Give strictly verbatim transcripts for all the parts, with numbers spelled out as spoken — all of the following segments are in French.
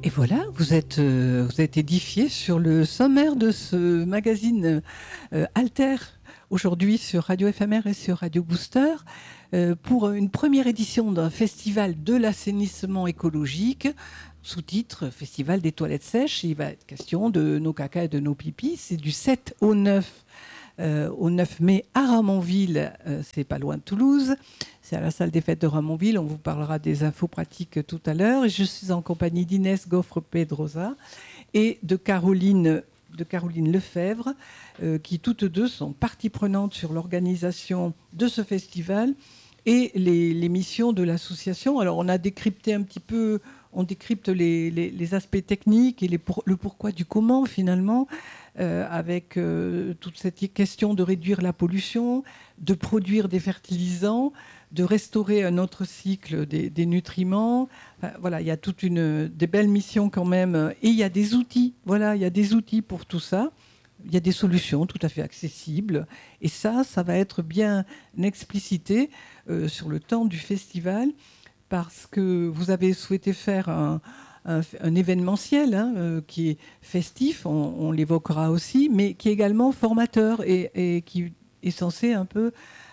Et voilà, vous êtes, euh, vous êtes édifié sur le sommaire de ce magazine euh, Alter, aujourd'hui sur Radio F M R et sur Radio Booster, euh, pour une première édition d'un festival de l'assainissement écologique, sous-titre Festival des toilettes sèches. Il va être question de nos cacas et de nos pipis. C'est du sept au neuf, euh, au neuf mai à Ramonville, euh, c'est pas loin de Toulouse. C'est à la salle des fêtes de Ramonville. On vous parlera des infos pratiques tout à l'heure. Et je suis en compagnie d'Inès Goffre-Pedrosa et de Caroline, de Caroline Lefebvre, euh, qui toutes deux sont parties prenantes sur l'organisation de ce festival et les, les missions de l'association. Alors, on a décrypté un petit peu, on décrypte les, les, les aspects techniques et les pour, le pourquoi du comment, finalement, euh, avec euh, toute cette question de réduire la pollution, de produire des fertilisants, de restaurer un autre cycle des, des nutriments. Enfin, voilà, il y a toute une des belles missions quand même, et il y a des outils. Voilà, il y a des outils pour tout ça. Il y a des solutions tout à fait accessibles, et ça, ça va être bien explicité euh, sur le temps du festival, parce que vous avez souhaité faire un, un, un événementiel hein, euh, qui est festif, on, on l'évoquera aussi, mais qui est également formateur et, et qui est censé un peu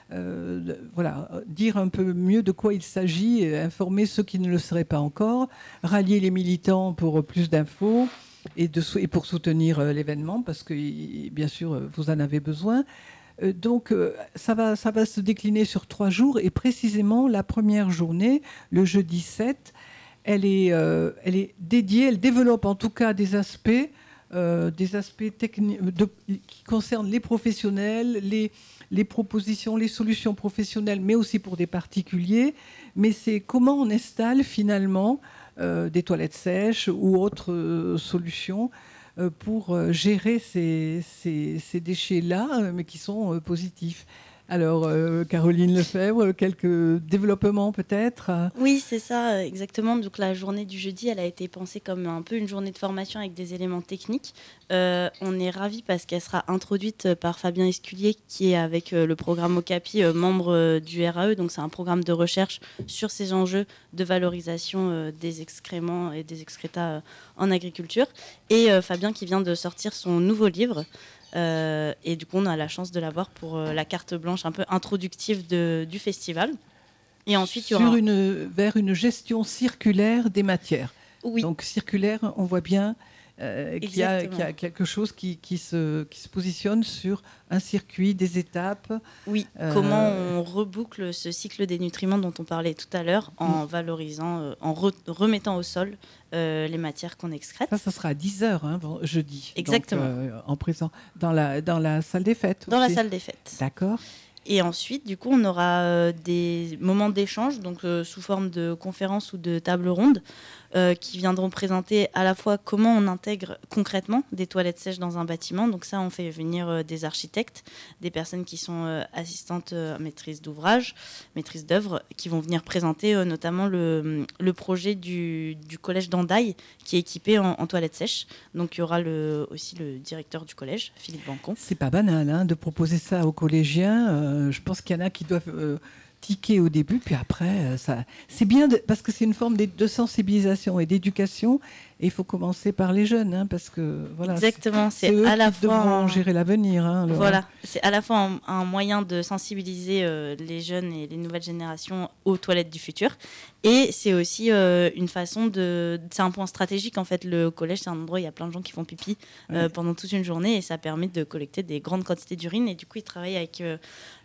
Euh, voilà, dire un peu mieux de quoi il s'agit, informer ceux qui ne le seraient pas encore, rallier les militants pour plus d'infos et, de, et pour soutenir euh, l'événement, parce que bien sûr vous en avez besoin. Euh, donc euh, ça va, ça va se décliner sur trois jours, et précisément la première journée, le jeudi sept, elle est, euh, elle est dédiée, elle développe en tout cas des aspects, euh, des aspects techniques de, qui concernent les professionnels, les les propositions, les solutions professionnelles, mais aussi pour des particuliers. Mais c'est comment on installe finalement euh, des toilettes sèches ou autres euh, solutions euh, pour euh, gérer ces, ces, ces déchets-là, euh, mais qui sont euh, positifs. Alors, euh, Caroline Lefebvre, quelques développements peut-être? Oui, c'est ça, exactement. Donc la journée du jeudi, elle a été pensée comme un peu une journée de formation avec des éléments techniques. Euh, on est ravis parce qu'elle sera introduite par Fabien Esculier, qui est avec euh, le programme Okapi, euh, membre euh, du R A E. Donc c'est un programme de recherche sur ces enjeux de valorisation euh, des excréments et des excrétas euh, en agriculture. Et euh, Fabien qui vient de sortir son nouveau livre. Euh, et du coup, on a la chance de l'avoir pour euh, la carte blanche un peu introductive de, du festival. Et ensuite, Sur il y aura... une, vers une gestion circulaire des matières. Oui. Donc circulaire, on voit bien euh, qu'il, y a, qu'il y a quelque chose qui, qui, se, qui se positionne sur un circuit, des étapes. Oui, euh... comment on reboucle ce cycle des nutriments dont on parlait tout à l'heure en mmh. valorisant, euh, en re- remettant au sol euh, les matières qu'on excrète. Ça, ça sera à dix heures, hein, jeudi. Exactement. Donc, euh, en présent, dans la, dans la salle des fêtes. Dans aussi. la salle des fêtes. D'accord. Et ensuite, du coup, on aura euh, des moments d'échange, donc euh, sous forme de conférences ou de tables rondes, euh, qui viendront présenter à la fois comment on intègre concrètement des toilettes sèches dans un bâtiment. Donc ça, on fait venir euh, des architectes, des personnes qui sont euh, assistantes euh, maîtrises d'ouvrage, maîtrises d'œuvre, qui vont venir présenter euh, notamment le, le projet du, du collège d'Andaille, qui est équipé en, en toilettes sèches. Donc il y aura le, aussi le directeur du collège, Philippe Bancon. C'est pas banal hein, de proposer ça aux collégiens. Euh... Je pense qu'il y en a qui doivent euh, tiquer au début, puis après, euh, ça, c'est bien de, parce que c'est une forme de, de sensibilisation et d'éducation. Et il faut commencer par les jeunes, hein, parce que voilà. Exactement, c'est, c'est eux à la qui fois devront un... gérer l'avenir. Hein, voilà, c'est à la fois un, un moyen de sensibiliser euh, les jeunes et les nouvelles générations aux toilettes du futur, et c'est aussi euh, une façon de, c'est un point stratégique en fait. Le collège, c'est un endroit où il y a plein de gens qui font pipi euh, ouais. pendant toute une journée, et ça permet de collecter des grandes quantités d'urine. Et du coup, ils travaillent avec euh,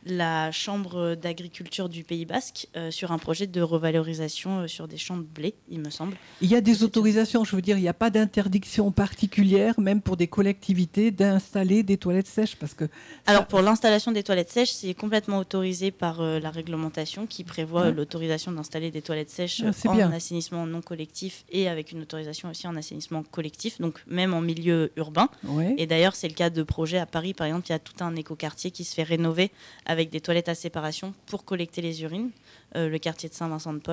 la chambre d'agriculture du Pays Basque euh, sur un projet de revalorisation euh, sur des champs de blé, il me semble. Il y a des autorisations, je veux dire, il n'y a pas d'interdiction particulière, même pour des collectivités, d'installer des toilettes sèches, parce que... Alors, ça... pour l'installation des toilettes sèches, c'est complètement autorisé par euh, la réglementation qui prévoit ouais. l'autorisation d'installer des toilettes sèches ah, en bien. assainissement non collectif, et avec une autorisation aussi en assainissement collectif, donc même en milieu urbain. Ouais. Et d'ailleurs, c'est le cas de projets à Paris, par exemple, il y a tout un écoquartier qui se fait rénover avec des toilettes à séparation pour collecter les urines, euh, le quartier de Saint-Vincent-de-Paul,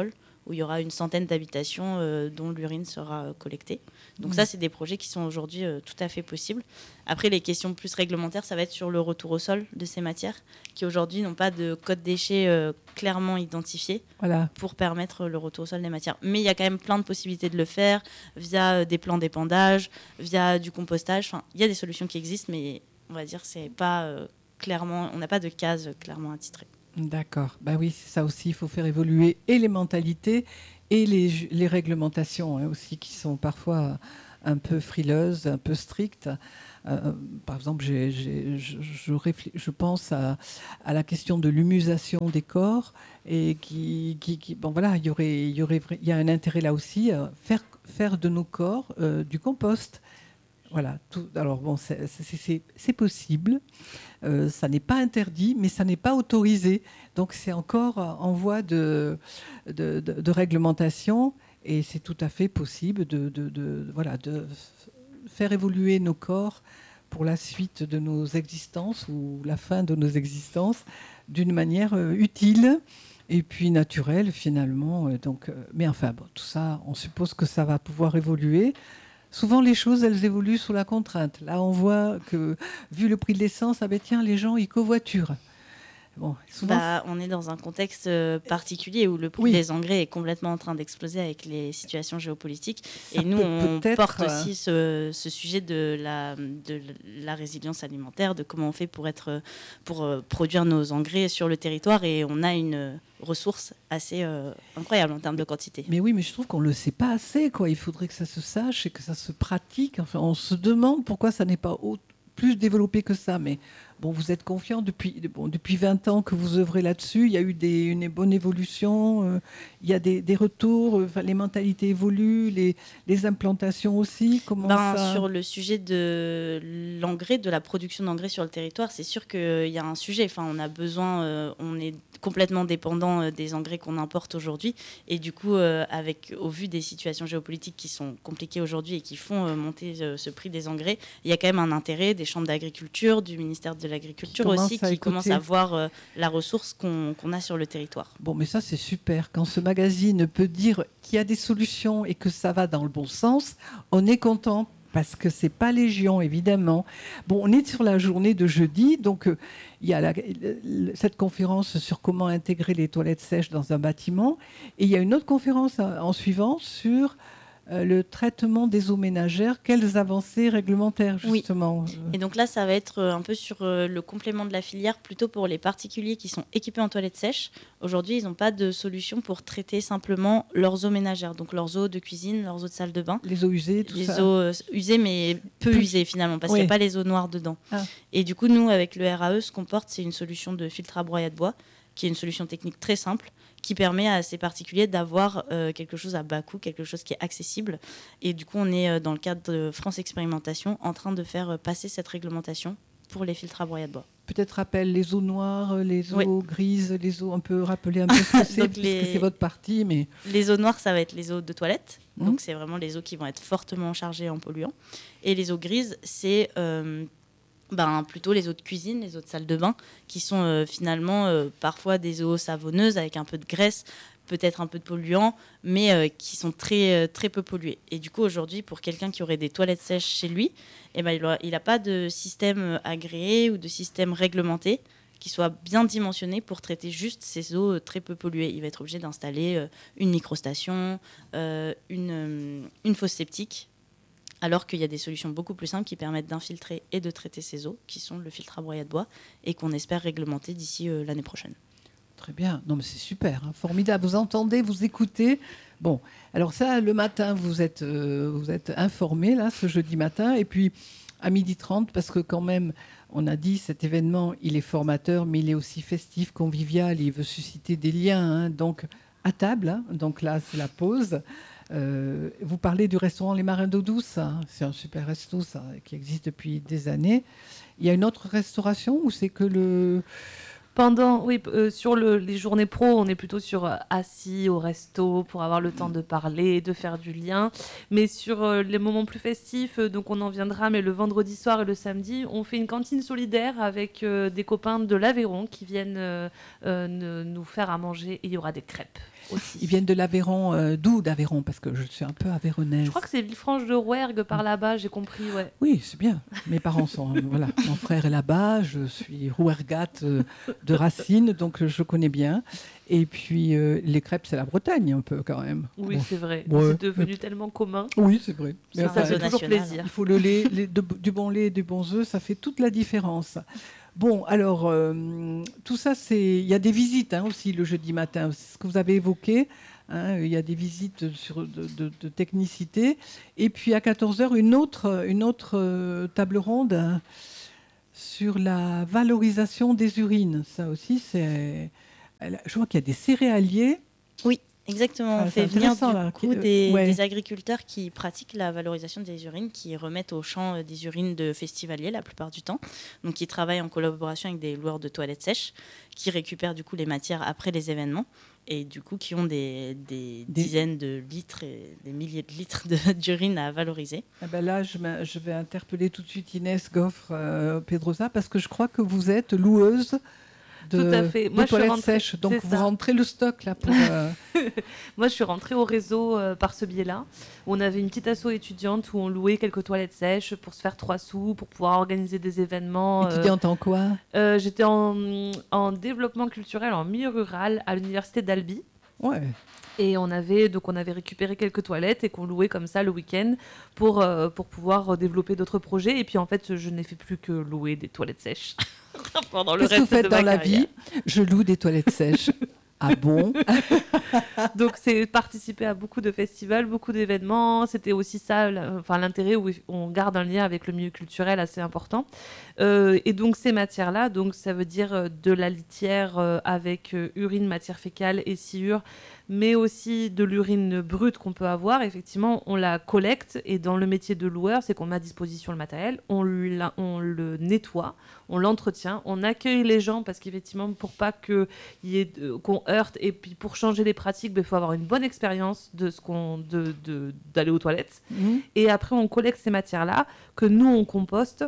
où il y aura une centaine d'habitations euh, dont l'urine sera euh, collectée. Donc mmh. ça, c'est des projets qui sont aujourd'hui euh, tout à fait possibles. Après, les questions plus réglementaires, ça va être sur le retour au sol de ces matières, qui aujourd'hui n'ont pas de code déchets euh, clairement identifié voilà. pour permettre le retour au sol des matières. Mais il y a quand même plein de possibilités de le faire via euh, des plans d'épandage, via du compostage. Enfin, il y a des solutions qui existent, mais on va dire c'est pas euh, clairement, on n'a pas de case clairement attitrée. D'accord. Bah oui, c'est ça aussi. Il faut faire évoluer et les mentalités et les, les réglementations hein, aussi, qui sont parfois un peu frileuses, un peu strictes. Euh, par exemple, j'ai, j'ai, je, je, réfl- je pense à, à la question de l'humusation des corps et qui, qui, qui bon voilà, il y aurait, il y aurait, il y a un intérêt là aussi, euh, faire faire de nos corps euh, du compost. Voilà. Tout, alors bon, c'est, c'est, c'est, c'est possible. Euh, ça n'est pas interdit, mais ça n'est pas autorisé. Donc c'est encore en voie de, de, de, de réglementation et c'est tout à fait possible de, de, de, voilà, de faire évoluer nos corps pour la suite de nos existences ou la fin de nos existences d'une manière euh, utile et puis naturelle finalement. Donc, euh, mais enfin, bon, tout ça, on suppose que ça va pouvoir évoluer. Souvent, les choses, elles évoluent sous la contrainte. Là, on voit que, vu le prix de l'essence, ah ben tiens, les gens, ils covoiturent. Bon, souvent, bah, on est dans un contexte particulier où le prix oui. des engrais est complètement en train d'exploser avec les situations géopolitiques. Ça et nous, on porte aussi ce, ce sujet de la, de la résilience alimentaire, de comment on fait pour, être, pour produire nos engrais sur le territoire. Et on a une ressource assez euh, incroyable en termes de quantité. Mais oui, mais je trouve qu'on ne le sait pas assez, quoi. Il faudrait que ça se sache et que ça se pratique. Enfin, on se demande pourquoi ça n'est pas autre plus développé que ça, mais bon, vous êtes confiant depuis, bon, depuis vingt ans que vous œuvrez là-dessus, il y a eu des, une bonne évolution, euh, il y a des, des retours, euh, les mentalités évoluent, les, les implantations aussi. Comment ben, ça... Sur le sujet de l'engrais, de la production d'engrais sur le territoire, c'est sûr qu'il y a un sujet, enfin, on a besoin, euh, on est complètement dépendant euh, des engrais qu'on importe aujourd'hui, et du coup, euh, avec, au vu des situations géopolitiques qui sont compliquées aujourd'hui et qui font euh, monter euh, ce prix des engrais, il y a quand même un intérêt des chambres d'agriculture, du ministère de l'Agriculture qui aussi, qui commence à voir euh, la ressource qu'on, qu'on a sur le territoire. Bon, mais ça, c'est super. Quand ce magazine peut dire qu'il y a des solutions et que ça va dans le bon sens, on est content parce que c'est pas légion, évidemment. Bon, on est sur la journée de jeudi, donc euh, il y a la, cette conférence sur comment intégrer les toilettes sèches dans un bâtiment, et il y a une autre conférence en suivant sur Euh, le traitement des eaux ménagères, quelles avancées réglementaires justement oui. Et donc là, ça va être un peu sur le complément de la filière, plutôt pour les particuliers qui sont équipés en toilettes sèches. Aujourd'hui, ils n'ont pas de solution pour traiter simplement leurs eaux ménagères, donc leurs eaux de cuisine, leurs eaux de salle de bain. Les eaux usées, tout les ça. Les eaux euh, usées, mais peu, peu usées finalement, parce oui. qu'il n'y a pas les eaux noires dedans. Ah. Et du coup, nous, avec le R A E, ce qu'on porte, c'est une solution de filtre à broyat de bois, qui est une solution technique très simple, qui permet à ces particuliers d'avoir euh, quelque chose à bas coût, quelque chose qui est accessible. Et du coup, on est euh, dans le cadre de France Expérimentation en train de faire euh, passer cette réglementation pour les filtres à broyat de bois. Peut-être rappelle les eaux noires, les eaux oui. grises, les eaux un peu rappeler un peu ce que c'est, parce les... que c'est votre partie. Mais... Les eaux noires, ça va être les eaux de toilette. Mmh. Donc, c'est vraiment les eaux qui vont être fortement chargées en polluants. Et les eaux grises, c'est... Euh, Ben, plutôt les eaux de cuisine, les eaux de salle de bain, qui sont euh, finalement euh, parfois des eaux savonneuses avec un peu de graisse, peut-être un peu de polluants, mais euh, qui sont très, euh, très peu polluées. Et du coup, aujourd'hui, pour quelqu'un qui aurait des toilettes sèches chez lui, eh ben, il n'a pas de système agréé ou de système réglementé qui soit bien dimensionné pour traiter juste ces eaux très peu polluées. Il va être obligé d'installer euh, une microstation, euh, une, euh, une fosse septique, alors qu'il y a des solutions beaucoup plus simples qui permettent d'infiltrer et de traiter ces eaux, qui sont le filtre à broyat de bois, et qu'on espère réglementer d'ici euh, l'année prochaine. Très bien. Non, mais c'est super, hein, formidable. Vous entendez, vous écoutez. Bon, alors ça, le matin, vous êtes, euh, vous êtes informés, là, ce jeudi matin, et puis à midi trente, parce que quand même, on a dit, cet événement, il est formateur, mais il est aussi festif, convivial, il veut susciter des liens, hein, donc à table, hein, donc là, c'est la pause. Euh, vous parlez du restaurant Les Marins d'eau douce, hein. C'est un super resto ça, qui existe depuis des années. Il y a une autre restauration ou c'est que le... Pendant, oui, euh, sur le, les journées pro, on est plutôt sur euh, assis au resto pour avoir le temps de parler, de faire du lien. Mais sur euh, les moments plus festifs, euh, donc on en viendra, mais le vendredi soir et le samedi, on fait une cantine solidaire avec euh, des copains de l'Aveyron qui viennent euh, euh, nous faire à manger et il y aura des crêpes. aussi. Ils viennent de l'Aveyron, euh, d'où d'Aveyron? Parce que je suis un peu aveyronnaise. Je crois que c'est Villefranche de Rouergue par là-bas, j'ai compris, ouais. Oui, c'est bien. Mes parents sont... euh, voilà, mon frère est là-bas, je suis rouergate euh, de racine, donc euh, je connais bien. Et puis, euh, les crêpes, c'est la Bretagne, un peu, quand même. Oui, Bon. c'est vrai. Ouais. C'est devenu tellement commun. Oui, c'est vrai. C'est Mais un enfin, réseau ça fait toujours national. plaisir. il faut le lait, les- de- du bon lait et du bon œuf, ça fait toute la différence. Bon, alors, euh, tout ça, c'est... Il y a des visites hein, aussi le jeudi matin, c'est ce que vous avez évoqué. Hein, il y a des visites sur, de, de- de technicité. Et puis, à quatorze heures, une autre, une autre euh, table ronde hein, sur la valorisation des urines. Ça aussi, c'est... elle- Je vois qu'il y a des céréaliers. Oui, exactement. Ah, On c'est fait venir intéressant, du là. coup Euh, des, ouais. des agriculteurs qui pratiquent la valorisation des urines, qui remettent au champ euh, des urines de festivaliers la plupart du temps. Donc, ils travaillent en collaboration avec des loueurs de toilettes sèches qui récupèrent du coup les matières après les événements et du coup qui ont des, des Des- dizaines de litres et des milliers de litres de- d'urine à valoriser. Ah ben là, je, m'a- je vais interpeller tout de suite Inès Goffre euh, Pedrosa parce que je crois que vous êtes loueuse de, Tout à fait. de Moi, je suis toilettes rentrée- sèches. Donc, c'est vous ça. rentrez le stock là pour... euh, Moi, je suis rentrée au réseau euh, par ce biais-là. On avait une petite asso étudiante où on louait quelques toilettes sèches pour se faire trois sous, pour pouvoir organiser des événements. euh, étudiante en quoi? euh, J'étais en, en développement culturel en milieu rural à l'université d'Albi. Ouais. Et on avait, donc on avait récupéré quelques toilettes et qu'on louait comme ça le week-end pour, euh, pour pouvoir euh, développer d'autres projets. Et puis en fait, je n'ai fait plus que louer des toilettes sèches pendant le Qu'est-ce que reste vous faites de dans ma la carrière. vie? Je loue des toilettes sèches. Ah bon? Donc c'est participer à beaucoup de festivals, beaucoup d'événements. C'était aussi ça, la- enfin l'intérêt où on garde un lien avec le milieu culturel assez important. Euh, et donc ces matières-là, donc ça veut dire euh, de la litière euh, avec euh, urine, matière fécale et sciure, mais aussi de l'urine brute qu'on peut avoir. Effectivement, on la collecte et dans le métier de loueur, c'est qu'on met à disposition le matériel, on, l'a- on le nettoie, on l'entretient, on accueille les gens parce qu'effectivement, pour pas que y ait de- qu'on heurte et puis pour changer les pratiques, il faut avoir une bonne expérience de ce qu'on de, de- d'aller aux toilettes. Mhm. Et après, on collecte ces matières-là que nous, on composte.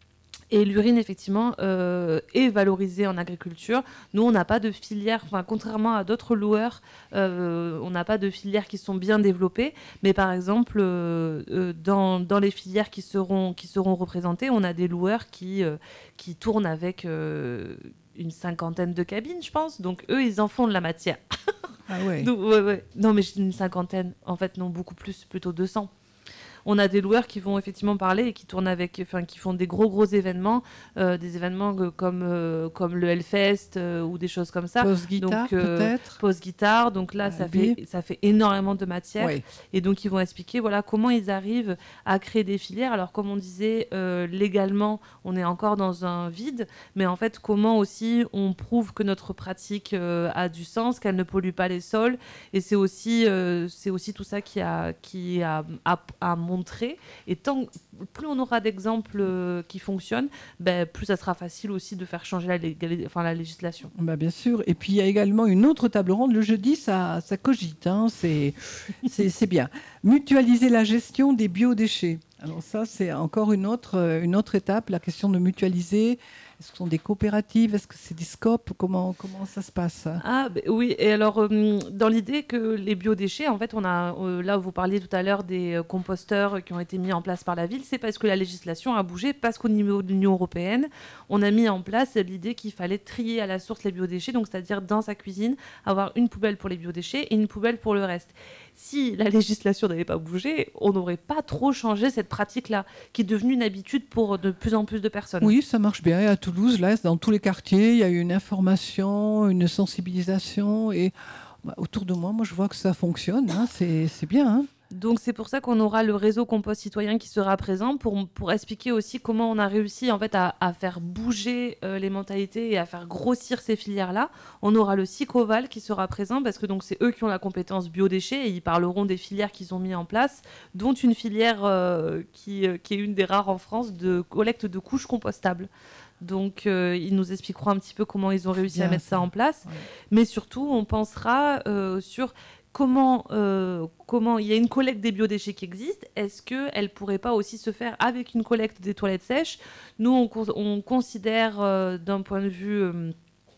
Et l'urine, effectivement, euh, est valorisée en agriculture. Nous, on n'a pas de filière, enfin, contrairement à d'autres loueurs, euh, on n'a pas de filières qui sont bien développées. Mais par exemple, euh, euh, dans, dans les filières qui seront, qui seront représentées, on a des loueurs qui, euh, qui tournent avec euh, une cinquantaine de cabines, je pense. Donc, eux, ils en font de la matière. Ah ouais. Donc, ouais, ouais. Non, mais je dis une cinquantaine. En fait, non, beaucoup plus, plutôt deux cents. On a des loueurs qui vont effectivement parler et qui tournent avec, enfin, qui font des gros gros événements, euh, des événements que- comme euh, comme le Hellfest euh, ou des choses comme ça. Post-guitare, Donc, euh, peut-être? Pause guitare, donc là, Ah, ça oui. fait, ça fait énormément de matière. Ouais. Et donc, ils vont expliquer voilà, comment ils arrivent à créer des filières. Alors, comme on disait, euh, légalement, on est encore dans un vide, mais en fait, comment aussi on prouve que notre pratique euh, a du sens, qu'elle ne pollue pas les sols. Et c'est aussi, euh, c'est aussi tout ça qui a, qui a, a, a montré. Et tant, plus on aura d'exemples euh, qui fonctionnent, ben, plus ça sera facile aussi de faire changer la, légali- enfin, la législation. Bah, bien sûr. Et puis, il y a également une autre table ronde. Le jeudi, ça, ça cogite. Hein. C'est, c'est, c'est bien. Mutualiser la gestion des biodéchets. Alors ça, c'est encore une autre, euh, une autre étape, la question de mutualiser. Est-ce que ce sont des coopératives? Est-ce que c'est des scopes? Comment, comment ça se passe? Ah ben oui, et alors euh, dans l'idée que les biodéchets, en fait, on a euh, là où vous parliez tout à l'heure des euh, composteurs qui ont été mis en place par la ville, c'est parce que la législation a bougé, parce qu'au niveau de l'Union européenne, on a mis en place l'idée qu'il fallait trier à la source les biodéchets, donc c'est-à-dire dans sa cuisine avoir une poubelle pour les biodéchets et une poubelle pour le reste. Si la législation n'avait pas bougé, on n'aurait pas trop changé cette pratique-là, qui est devenue une habitude pour de plus en plus de personnes. Oui, ça marche bien. Et à Toulouse, là, dans tous les quartiers, il y a eu une information, une sensibilisation. Et bah, autour de moi, moi, je vois que ça fonctionne. Hein. C'est, c'est bien. Hein. Donc c'est pour ça qu'on aura le réseau Compost Citoyen qui sera présent pour, pour expliquer aussi comment on a réussi en fait à, à faire bouger euh, les mentalités et à faire grossir ces filières-là. On aura le Sicoval qui sera présent parce que donc c'est eux qui ont la compétence biodéchets et ils parleront des filières qu'ils ont mis en place, dont une filière euh, qui, euh, qui est une des rares en France de collecte de couches compostables. Donc, euh, ils nous expliqueront un petit peu comment ils ont réussi Bien, à mettre ça, ça. en place. Ouais. Mais surtout, on pensera euh, sur comment, euh, comment il y a une collecte des biodéchets qui existe. Est-ce qu'elle ne pourrait pas aussi se faire avec une collecte des toilettes sèches? Nous, on, con- on considère euh, d'un point de vue... euh,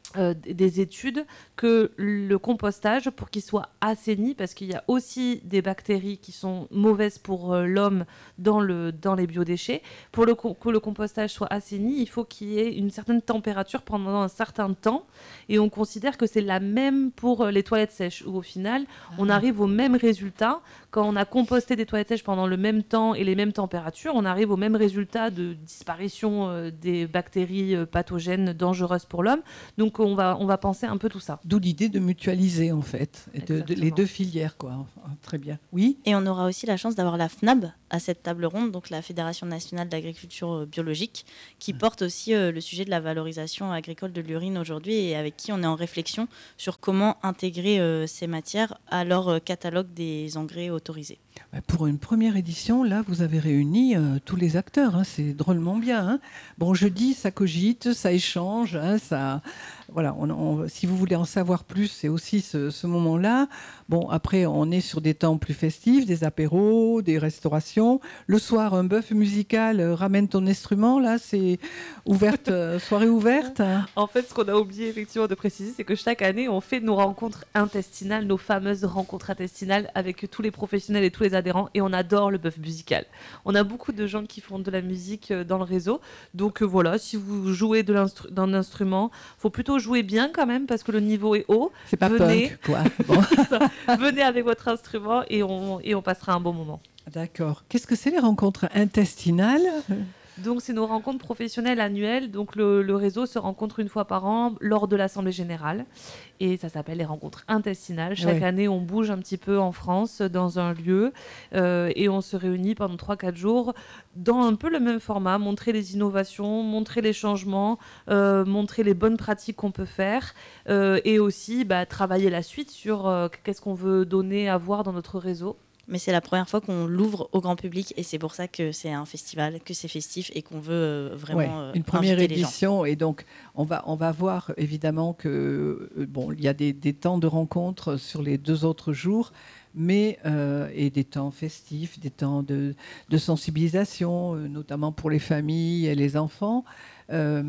euh, des études que le compostage, pour qu'il soit assaini, parce qu'il y a aussi des bactéries qui sont mauvaises pour euh, l'homme dans, le, dans les biodéchets, pour le, que le compostage soit assaini, il faut qu'il y ait une certaine température pendant un certain temps. Et on considère que c'est la même pour les toilettes sèches, où au final, on arrive au même résultat. Quand on a composté des toilettes sèches pendant le même temps et les mêmes températures, on arrive au même résultat de disparition euh, des bactéries euh, pathogènes dangereuses pour l'homme. Donc on va, on va penser un peu tout ça. D'où l'idée de mutualiser, en fait, et de, de, les deux filières, quoi. Très bien. Oui. Et on aura aussi la chance d'avoir la FNAB à cette table ronde, donc la Fédération nationale d'agriculture biologique, qui ouais. porte aussi euh, le sujet de la valorisation agricole de l'urine aujourd'hui et avec qui on est en réflexion sur comment intégrer euh, ces matières à leur euh, catalogue des engrais autorisés. Pour une première édition, là, vous avez réuni euh, tous les acteurs. Hein, c'est drôlement bien. Hein. Bon, jeudi, ça cogite, ça échange. Hein, ça, voilà. On, on, si vous voulez en savoir plus, c'est aussi ce, ce moment-là. Bon, après, on est sur des temps plus festifs, des apéros, des restaurations. Le soir, un bœuf musical. Euh, ramène ton instrument. Là, c'est ouverte, euh, soirée ouverte. En fait, ce qu'on a oublié effectivement de préciser, c'est que chaque année, on fait nos rencontres intestinales, nos fameuses rencontres intestinales avec tous les professionnels et tous les adhérents, et on adore le bœuf musical. On a beaucoup de gens qui font de la musique dans le réseau, donc euh, voilà, si vous jouez de l'instru- d'un instrument, faut plutôt jouer bien quand même parce que le niveau est haut. C'est pas venez, punk, quoi. Bon. Venez avec votre instrument et on, et on passera un bon moment. D'accord. Qu'est-ce que c'est les rencontres intestinales ? Donc, c'est nos rencontres professionnelles annuelles. Donc, le, le réseau se rencontre une fois par an lors de l'Assemblée générale. Et ça s'appelle les rencontres intestinales. Chaque ouais. année, on bouge un petit peu en France, dans un lieu. Euh, et on se réunit pendant trois à quatre jours dans un peu le même format. Montrer les innovations, montrer les changements, euh, montrer les bonnes pratiques qu'on peut faire. Euh, et aussi, bah, travailler la suite sur euh, qu'est-ce qu'on veut donner à voir dans notre réseau. Mais c'est la première fois qu'on l'ouvre au grand public et c'est pour ça que c'est un festival, que c'est festif et qu'on veut euh, vraiment ouais, une première édition. Et donc, on va, on va voir évidemment que euh, bon, il y a des, des temps de rencontre sur les deux autres jours, mais euh, et des temps festifs, des temps de, de sensibilisation, euh, notamment pour les familles et les enfants. Euh,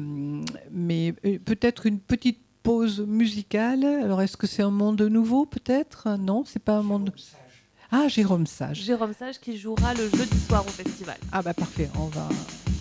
mais euh, peut-être une petite pause musicale. Alors, est-ce que c'est un monde nouveau, peut-être ? Non, c'est pas un monde. Ah, Jérôme Sage. Jérôme Sage qui jouera le jeudi soir au festival. Ah bah parfait, on va...